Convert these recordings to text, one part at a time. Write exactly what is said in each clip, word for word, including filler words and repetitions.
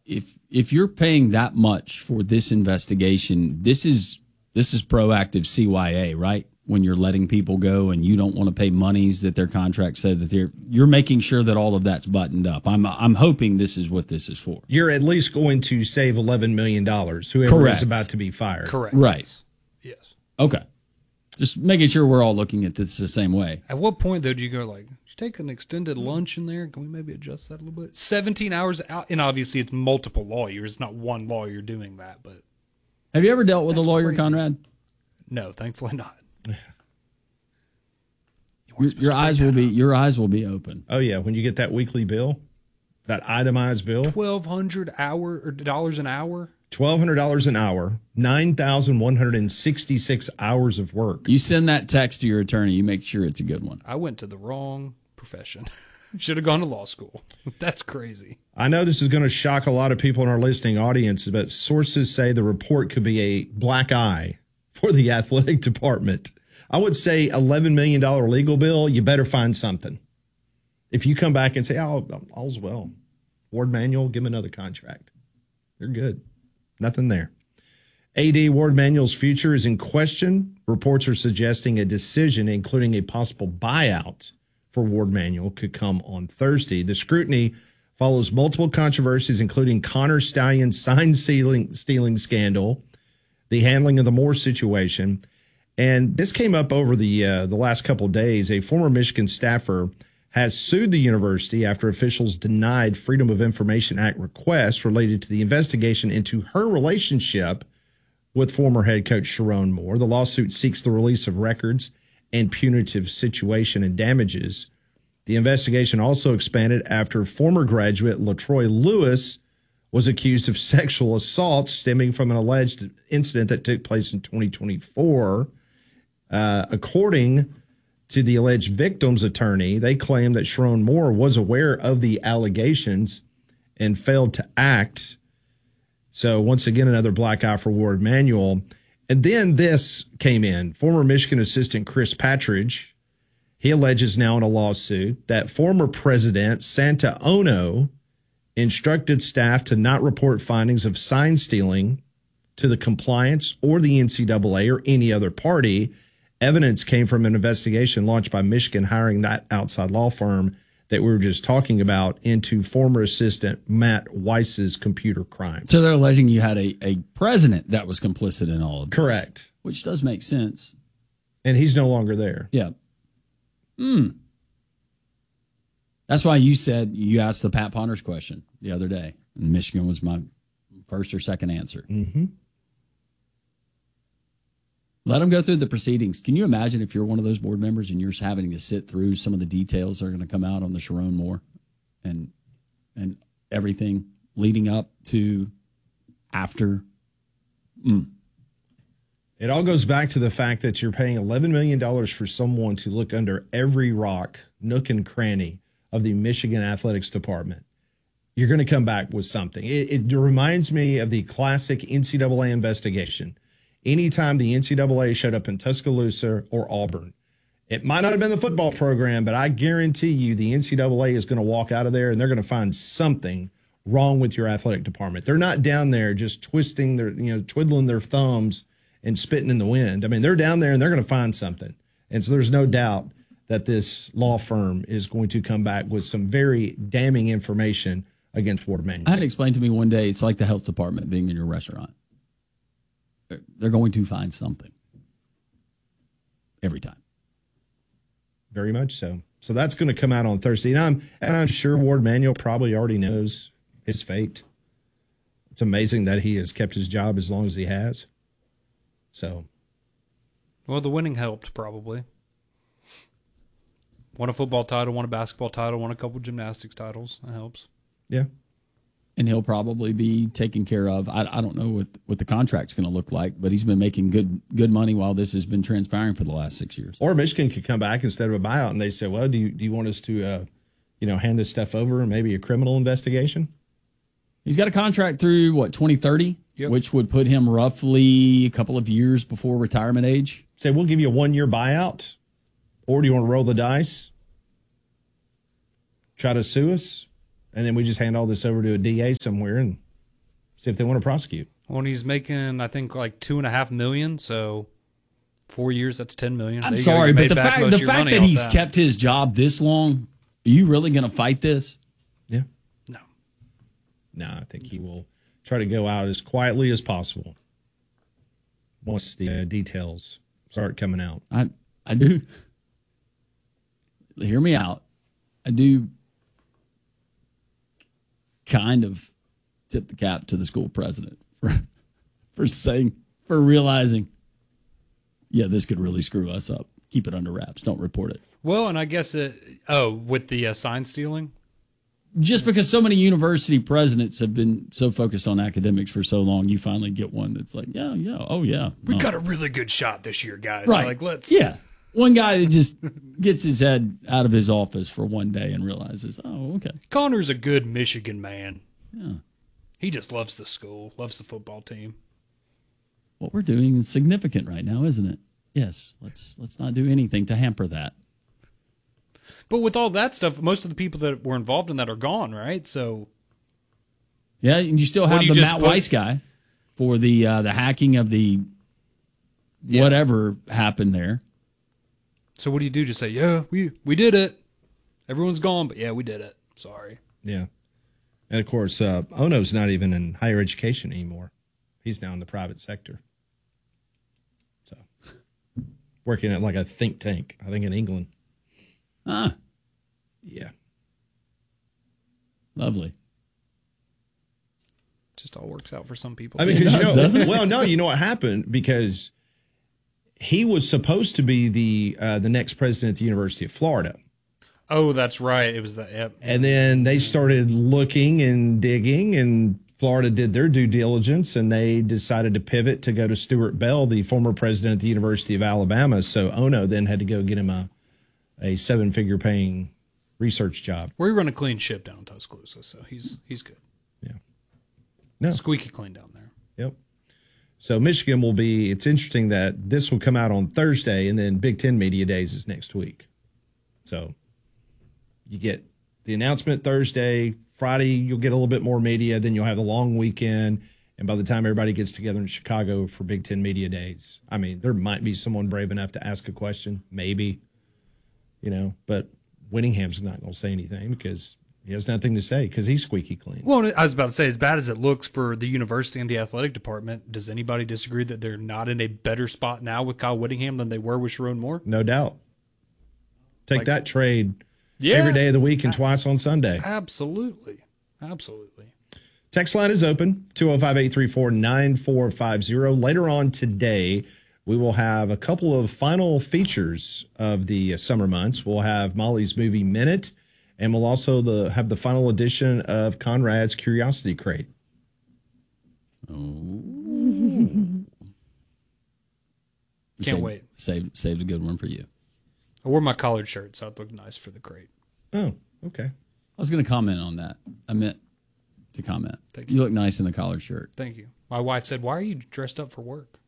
if if you're paying that much for this investigation, this is this is proactive C Y A, right? When you're letting people go and you don't want to pay monies that their contract said that they're, you're making sure that all of that's buttoned up. I'm I'm hoping this is what this is for. You're at least going to save eleven million dollars, whoever Correct. is about to be fired. Correct. Right. Yes. Okay. Just making sure we're all looking at this the same way. At what point, though, do you go like, you take an extended lunch in there? Can we maybe adjust that a little bit? seventeen hours out. And obviously it's multiple lawyers. It's not one lawyer doing that, but. Have you ever dealt with a lawyer, crazy. Conrad? No, thankfully not. Your, your eyes will be your eyes will be open. Oh yeah, when you get that weekly bill, that itemized bill, twelve hundred hour or dollars an hour. twelve hundred dollars an hour, nine thousand one hundred and sixty six hours of work. You send that text to your attorney. You make sure it's a good one. I went to the wrong profession. Should have gone to law school. That's crazy. I know this is going to shock a lot of people in our listening audience, but sources say the report could be a black eye for the athletic department. I would say eleven million dollars legal bill, you better find something. If you come back and say, oh, all's well, Ward Manuel, give him another contract. They're good. Nothing there. A D Ward Manuel's future is in question. Reports are suggesting a decision, including a possible buyout for Ward Manuel, could come on Thursday. The scrutiny follows multiple controversies, including Connor Stallion's sign stealing, stealing scandal, the handling of the Moore situation. And this came up over the uh, the last couple of days. A former Michigan staffer has sued the university after officials denied Freedom of Information Act requests related to the investigation into her relationship with former head coach Sherrone Moore. The lawsuit seeks the release of records and punitive situation and damages. The investigation also expanded after former graduate LaTroy Lewis was accused of sexual assault stemming from an alleged incident that took place in twenty twenty-four. Uh, according to the alleged victim's attorney, they claim that Sherrone Moore was aware of the allegations and failed to act. So once again, another black eye for Ward Manuel. And then this came in. Former Michigan assistant Chris Patridge, he alleges now in a lawsuit that former president Santa Ono instructed staff to not report findings of sign stealing to the compliance or the N C double A or any other party. Evidence came from an investigation launched by Michigan hiring that outside law firm that we were just talking about into former assistant Matt Weiss's computer crime. So they're alleging you had a, a president that was complicit in all of this. Correct. Which does make sense. And he's no longer there. Yeah. Hmm. That's why you said you asked the Pat Ponders question the other day. And Michigan was my first or second answer. Mm-hmm. Let them go through the proceedings. Can you imagine if you're one of those board members and you're having to sit through some of the details that are going to come out on the Sherrone Moore and and everything leading up to after? Mm. It all goes back to the fact that you're paying eleven million dollars for someone to look under every rock, nook and cranny of the Michigan Athletics Department. You're going to come back with something. It, it reminds me of the classic N C double A investigation. Anytime the N C double A showed up in Tuscaloosa or Auburn, it might not have been the football program, but I guarantee you the N C double A is going to walk out of there and they're going to find something wrong with your athletic department. They're not down there just twisting their, you know, twiddling their thumbs and spitting in the wind. I mean, they're down there and they're going to find something. And so there's no doubt that this law firm is going to come back with some very damning information against Ward Manuel. I had it explained to me one day, it's like the health department being in your restaurant. They're going to find something every time. Very much so. So that's going to come out on Thursday. And I'm, and I'm sure Ward Manuel probably already knows his fate. It's amazing that he has kept his job as long as he has. So. Well, the winning helped, probably. Won a football title, won a basketball title, won a couple gymnastics titles. That helps. Yeah. And he'll probably be taken care of. I, I don't know what what the contract's going to look like, but he's been making good good money while this has been transpiring for the last six years. Or Michigan could come back instead of a buyout, and they say, "Well, do you do you want us to, uh, you know, hand this stuff over and maybe a criminal investigation?" He's got a contract through what twenty thirty, yep. which would put him roughly a couple of years before retirement age. Say, we'll give you a one year buyout, or do you want to roll the dice, try to sue us, and then we just hand all this over to a D A somewhere and See if they want to prosecute. When he's making, I think, like two and a half million, so four years, that's ten million. I'm There you sorry, go. but You the made back fact most the of your fact money that off he's that. kept his job this long, are you really going to fight this? Yeah. No. No, I think he will try to go out as quietly as possible once the uh, details start coming out. I I do. Hear me out. I do kind of tip the cap to the school president for for saying for realizing, yeah, this could really screw us up. Keep it under wraps. Don't report it. Well, and I guess it, oh, with the uh, sign stealing? Just because so many university presidents have been so focused on academics for so long, you finally get one that's like, yeah, yeah, oh yeah. We no. got a really good shot this year, guys. Right. Like, let's. Yeah. One guy that just gets his head out of his office for one day and realizes, oh, okay. Connor's a good Michigan man. Yeah. He just loves the school, loves the football team. What we're doing is significant right now, isn't it? Yes. Let's let's not do anything to hamper that. But with all that stuff, most of the people that were involved in that are gone, right? So Yeah, and you still What have do you the just Matt put- Weiss guy for the uh, the hacking of the Yeah. whatever happened there. so what do you do? Just say, yeah, we, we did it. Everyone's gone, but yeah, we did it. Sorry. Yeah. And of course, uh, Ono's not even in higher education anymore. He's now in the private sector. So, working at like a think tank, I think in England. Ah, Yeah. lovely. Just all works out for some people. I mean, It because you does, know, doesn't it? well, no, you know what happened because he was supposed to be the uh, the next president at the University of Florida, oh, that's right. It was that. Yep. and then they started looking and digging, and Florida did their due diligence, and they decided to pivot to go to Stuart Bell, the former president at the University of Alabama. So Ono then had to go get him a a seven figure paying research job. We run a clean ship down in Tuscaloosa, so he's he's good. Yeah. No. Squeaky clean down there. Yep. So Michigan will be, it's interesting that this will come out on Thursday and then Big Ten Media Days is next week. So you get the announcement Thursday, Friday, you'll get a little bit more media, then you'll have the long weekend. And by the time everybody gets together in Chicago for Big Ten Media Days, I mean, there might be someone brave enough to ask a question, maybe, you know, but Whittingham's not going to say anything because he has nothing to say because he's squeaky clean. Well, I was about to say, as bad as it looks for the university and the athletic department, does anybody disagree that they're not in a better spot now with Kyle Whittingham than they were with Sharon Moore? No doubt. Take Like- that trade Yeah. every day of the week and twice on Sunday. Absolutely. Absolutely. Text line is open, two oh five, eight three four, nine four five zero. Later on today, we will have a couple of final features of the summer months. We'll have Molly's Movie Minute, and we'll also the, have the final edition of Conrad's Curiosity Crate. Can't Save- wait. Saved, saved a good one for you. I wore my collared shirt, so it looked nice for the crate. Oh, okay. I was going to comment on that. I meant to comment. Thank you. look nice in the collared shirt. Thank you. My wife said, "Why are you dressed up for work?"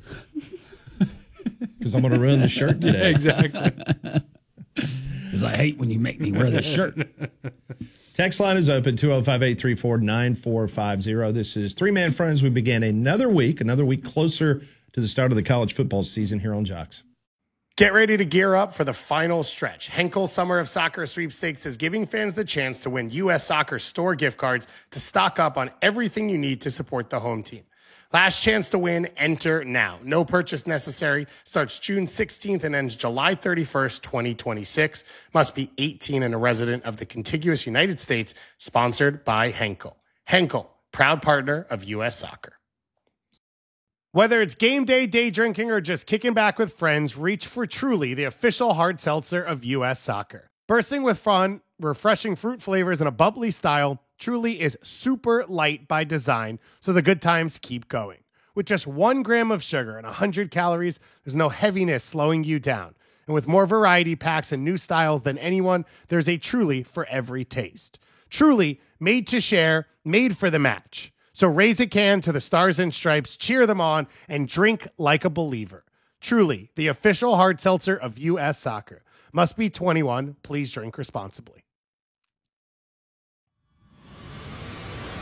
Because I'm going to ruin the shirt today. Exactly. Because I hate when you make me wear this shirt. Text line is open, two oh five, eight three four, nine four five zero. This is Three Man Friends. We began another week, another week closer to the start of the college football season here on Jocks. Get ready to gear up for the final stretch. Henkel Summer of Soccer Sweepstakes is giving fans the chance to win U S Soccer store gift cards to stock up on everything you need to support the home team. Last chance to win, enter now. No purchase necessary. Starts June sixteenth and ends July thirty-first, twenty twenty-six. Must be eighteen and a resident of the contiguous United States. Sponsored by Henkel. Henkel, proud partner of U S Soccer. Whether it's game day, day drinking, or just kicking back with friends, reach for Truly, the official hard seltzer of U S Soccer. Bursting with fun, refreshing fruit flavors, and a bubbly style, Truly is super light by design, so the good times keep going. With just one gram of sugar and one hundred calories, there's no heaviness slowing you down. And with more variety packs and new styles than anyone, there's a Truly for every taste. Truly, made to share, made for the match. So raise a can to the Stars and Stripes, cheer them on, and drink like a believer. Truly, the official hard seltzer of U S Soccer. Must be twenty-one. Please drink responsibly.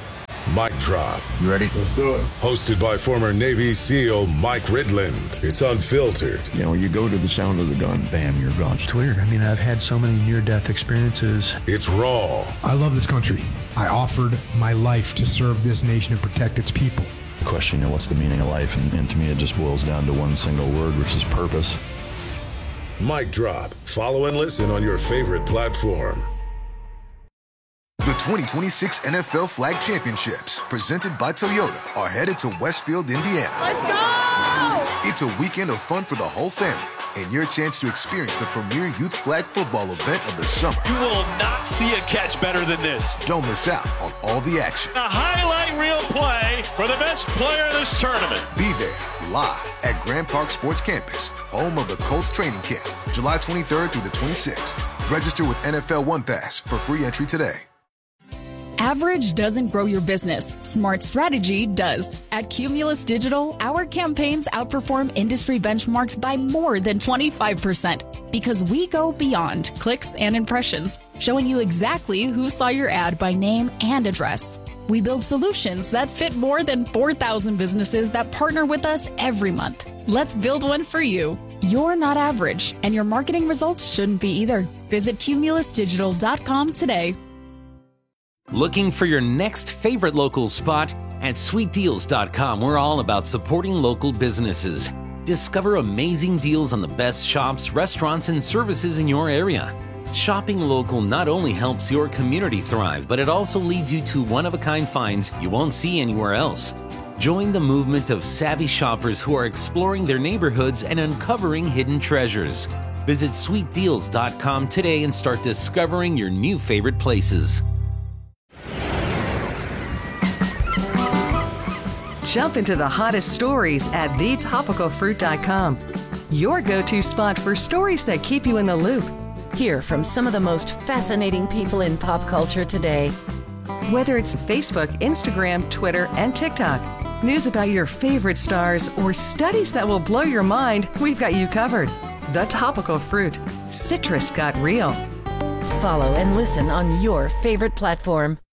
Mic Drop. You ready? Let's do it. Hosted by former Navy SEAL Mike Ridland. It's unfiltered. You know, you go to the sound of the gun, bam, you're gone. It's weird. I mean, I've had so many near-death experiences. It's raw. I love this country. I offered my life to serve this nation and protect its people. The question, you know, what's the meaning of life? And, and to me, it just boils down to one single word, which is purpose. Mic Drop. Follow and listen on your favorite platform. The twenty twenty-six N F L Flag Championships, presented by Toyota, are headed to Westfield, Indiana. Let's go! It's a weekend of fun for the whole family, and your chance to experience the premier youth flag football event of the summer. You will not see a catch better than this. Don't miss out on all the action. A highlight reel play for the best player of this tournament. Be there, live at Grand Park Sports Campus, home of the Colts training camp, July twenty-third through the twenty-sixth. Register with N F L One Pass for free entry today. Average doesn't grow your business. Smart strategy does. At Cumulus Digital, our campaigns outperform industry benchmarks by more than twenty-five percent because we go beyond clicks and impressions, showing you exactly who saw your ad by name and address. We build solutions that fit more than four thousand businesses that partner with us every month. Let's build one for you. You're not average, and your marketing results shouldn't be either. Visit cumulus digital dot com today. Looking for your next favorite local spot? At sweet deals dot com, we're all about supporting local businesses. Discover amazing deals on the best shops, restaurants, and services in your area. Shopping local not only helps your community thrive, but it also leads you to one-of-a-kind finds you won't see anywhere else. Join the movement of savvy shoppers who are exploring their neighborhoods and uncovering hidden treasures. Visit sweet deals dot com today and start discovering your new favorite places. Jump into the hottest stories at the topical fruit dot com. Your go-to spot for stories that keep you in the loop. Hear from some of the most fascinating people in pop culture today. Whether it's Facebook, Instagram, Twitter, and TikTok, news about your favorite stars, or studies that will blow your mind, we've got you covered. The Topical Fruit. Citrus got real. Follow and listen on your favorite platform.